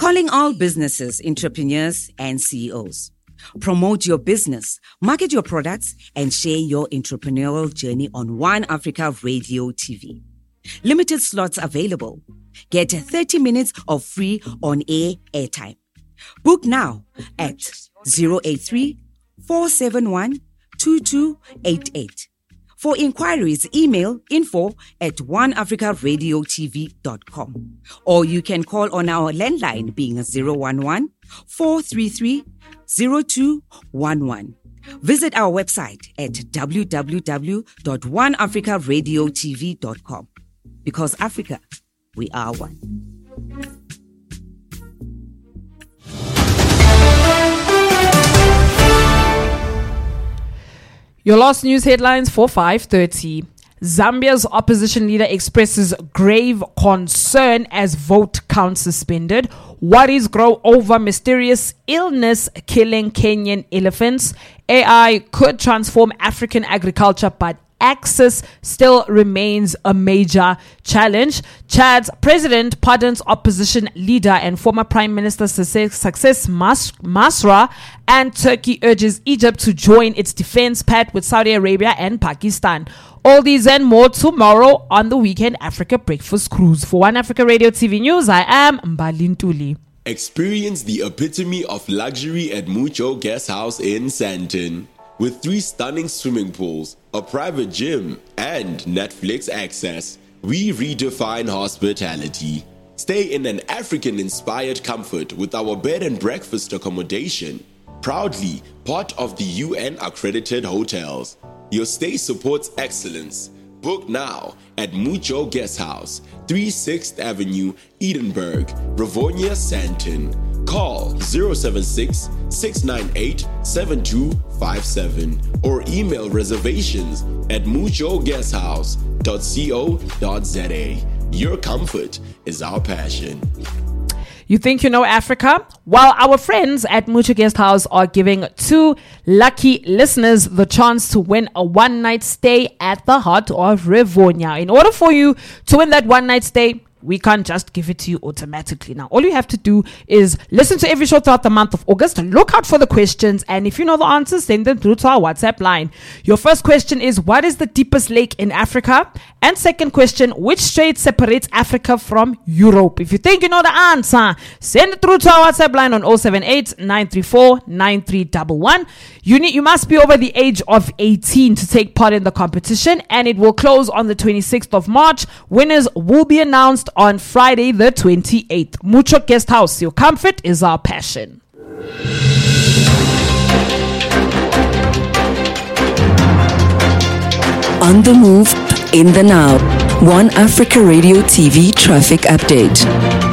Calling all businesses, entrepreneurs, and CEOs. Promote your business, market your products, and share your entrepreneurial journey on One Africa Radio TV. Limited slots available. Get 30 minutes of free on-air airtime. Book now at 083-471-2288. For inquiries, email info@oneafricaradiotv.com. Or you can call on our landline being 011-433-0211. Visit our website at www.oneafricaradiotv.com. Because Africa, we are one. Your last news headlines for 5:30. Zambia's opposition leader expresses grave concern as vote count suspended. Worries grow over mysterious illness killing Kenyan elephants. AI could transform African agriculture, but access still remains a major challenge. Chad's president pardons opposition leader and former Prime Minister Success Masra, and Turkey urges Egypt to join its defense pact with Saudi Arabia and Pakistan. All these and more tomorrow on the Weekend Africa Breakfast Cruise. For One Africa Radio TV News, I am Mbalintuli. Experience the epitome of luxury at Mucho Guest House in Sandton. With 3 stunning swimming pools, a private gym, and Netflix access, we redefine hospitality. Stay in an African-inspired comfort with our bed and breakfast accommodation. Proudly part of the UN-accredited hotels. Your stay supports excellence. Book now at Mucho Guest House, 36th Avenue, Edinburgh, Rivonia, Sandton. Call 076-698-7257 or email reservations at muchoguesthouse.co.za. Your comfort is our passion. You think you know Africa? Well, our friends at Mucho Guest House are giving 2 lucky listeners the chance to win a one-night stay at the heart of Rivonia. In order for you to win that one-night stay, we can't just give it to you automatically. Now, all you have to do is listen to every show throughout the month of August, look out for the questions, and if you know the answers, send them through to our WhatsApp line. Your first question is, what is the deepest lake in Africa? And second question, which strait separates Africa from Europe? If you think you know the answer, send it through to our WhatsApp line on 078-934-9311. You must be over the age of 18 to take part in the competition, and it will close on the 26th of March. Winners will be announced on Friday the 28th. Mucho Guest House, your comfort is our passion. On the move, in the now. One Africa Radio TV traffic update.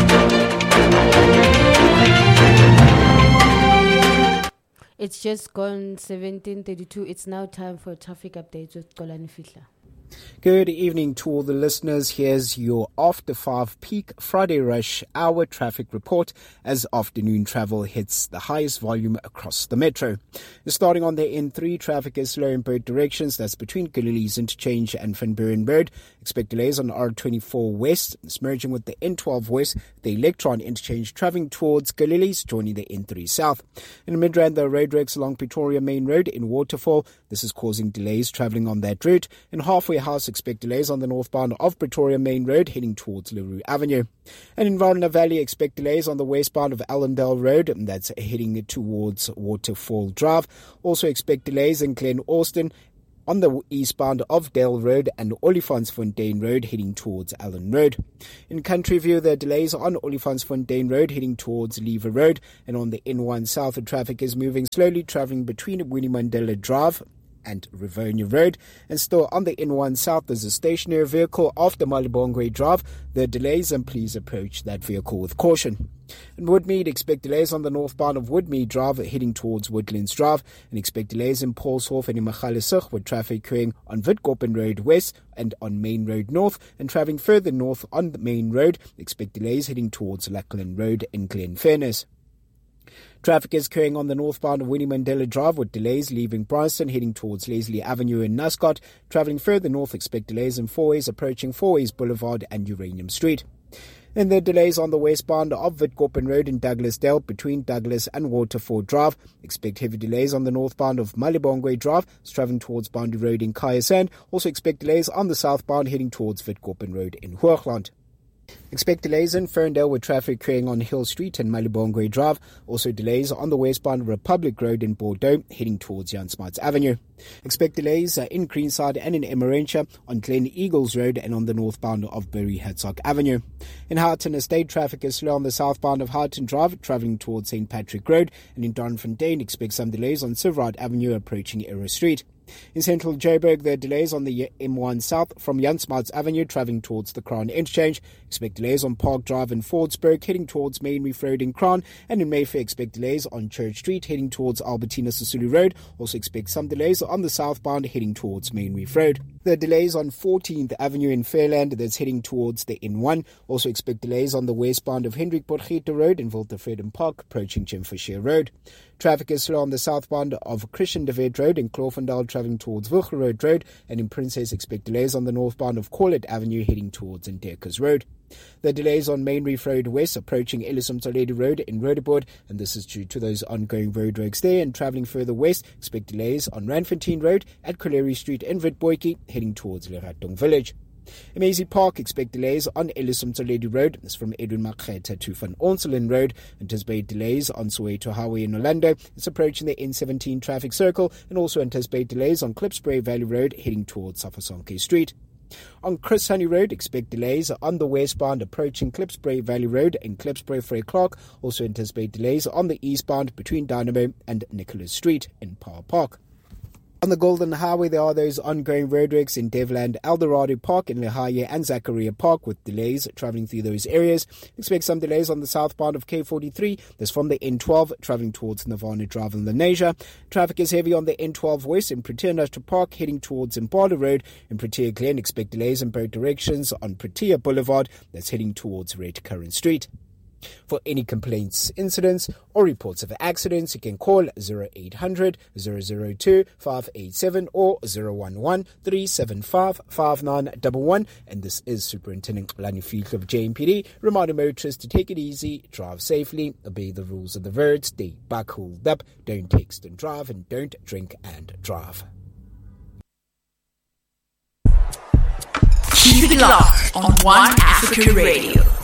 It's just gone 17:32. It's now time for traffic updates with Kolani Fihla. Good evening to all the listeners. Here's your after 5 peak Friday rush hour traffic report as afternoon travel hits the highest volume across the metro. Starting on the N3, traffic is slow in both directions. That's between Galilees Interchange and Van Buren Road. Expect delays on R24 West. It's merging with the N12 West, the Electron Interchange traveling towards Galilees, joining the N3 South. In Midrand, the roadworks along Pretoria Main Road in Waterfall. This is causing delays traveling on that route. In Halfway House, expect delays on the northbound of Pretoria Main Road heading towards Leroux Avenue. And in Varna Valley, expect delays on the westbound of Allendale Road, and that's heading towards Waterfall Drive. Also expect delays in Glen Austin on the eastbound of Dale Road and Olifantsfontein Road heading towards Allen Road. In Country View, there are delays on Olifantsfontein Road heading towards Lever Road, and on the N1 South, the traffic is moving slowly, travelling between Winnie Mandela Drive and Rivonia Road. And still on the N1 South, there's a stationary vehicle off the Malibongwe Drive. There are delays, and please approach that vehicle with caution. In Woodmead, expect delays on the northbound of Woodmead Drive heading towards Woodlands Drive, and expect delays in Paulshof and in Magaliesig with traffic occurring on Witkoppen Road West and on Main Road North, and travelling further north on the Main Road, expect delays heading towards Lackland Road in Glenfernis. Traffic is occurring on the northbound of Winnie Mandela Drive with delays leaving Bryanston heading towards Leslie Avenue in Nascot. Travelling further north, expect delays in Fourways approaching Fourways Boulevard and Uranium Street. And the delays on the westbound of Witkoppen Road in Douglasdale between Douglas and Waterford Drive. Expect heavy delays on the northbound of Malibongwe Drive, traveling towards Boundary Road in Kayasand. Also expect delays on the southbound heading towards Witkoppen Road in Hoogland. Expect delays in Ferndale with traffic clearing on Hill Street and Malibongwe Drive. Also delays on the westbound Republic Road in Bordeaux heading towards Jan Smuts Avenue. Expect delays in Greenside and in Emmarentia on Glen Eagles Road and on the northbound of Bury Herzog Avenue. In Houghton Estate, traffic is slow on the southbound of Houghton Drive travelling towards St. Patrick Road, and in Doornfontein expect some delays on Sivrad Avenue approaching Arrow Street. In central Joburg, there are delays on the M1 South from Jan Smuts Avenue travelling towards the Crown Interchange. Expect delays on Park Drive in Fordsburg heading towards Main Reef Road in Crown. And in Mayfair, expect delays on Church Street heading towards Albertina Sisulu Road. Also expect some delays on the southbound heading towards Main Reef Road. There are delays on 14th Avenue in Fairland that's heading towards the N1. Also expect delays on the westbound of Hendrik Potgieter Road in Wiltervreden Park approaching Jim Fisher Road. Traffic is slow on the southbound of Christian de Wet Road in Cloofendal travelling towards Wilgerode Road, and in Princess expect delays on the northbound of Corlett Avenue heading towards Ndekas Road. There are delays on Main Reef Road West approaching Ellison Toledo Road in Roodepoort, and this is due to those ongoing roadworks there. And travelling further west, expect delays on Randfontein Road at Colery Street in Witbooi heading towards Leratong Village. In Maisie Park, expect delays on Ellison Toledo Road. This is from Edwin Makgeta to Van Onselen Road. Anticipate delays on Soweto Highway in Orlando. It's approaching the N17 traffic circle, and also anticipate delays on Klipspruit Valley Road heading towards Safasonke Street. On Chris Honey Road, expect delays on the westbound approaching Klipspruit Valley Road and Klipspruit Frey Clark. Also anticipate delays on the eastbound between Dynamo and Nicholas Street in Power Park. On the Golden Highway, there are those ongoing roadworks in Devland, Eldorado Park, in Lehaye and Zachariah Park with delays travelling through those areas. Expect some delays on the southbound of K43. That's from the N12 travelling towards Nirvana Drive in Lenasia. Traffic is heavy on the N12 West in Protea Industrial Park heading towards Impala Road. In Protea Glen, expect delays in both directions on Protea Boulevard that's heading towards Red Currant Street. For any complaints, incidents, or reports of accidents, you can call 0800 002 587 or 011 375 5911. And this is Superintendent Xolani Fihlile of JMPD, reminding motorists to take it easy, drive safely, obey the rules of the road, stay back holed up, don't text and drive, and don't drink and drive. Keep it locked on One Africa Radio.